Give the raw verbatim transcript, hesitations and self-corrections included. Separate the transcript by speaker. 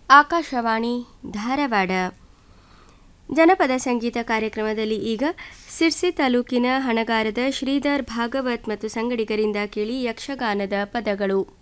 Speaker 1: ಆಕಾಶವಾಣಿ ಧಾರವಾಡ. ಜನಪದ ಸಂಗೀತ ಕಾರ್ಯಕ್ರಮದಲ್ಲಿ ಈಗ ಸಿರ್ಸಿ ತಾಲೂಕಿನ ಹಣಗಾರದ ಶ್ರೀಧರ್ ಭಾಗವತ್ ಮತ್ತು ಸಂಗಡಿಗರಿಂದ ಕೇಳಿ ಯಕ್ಷಗಾನದ ಪದಗಳು.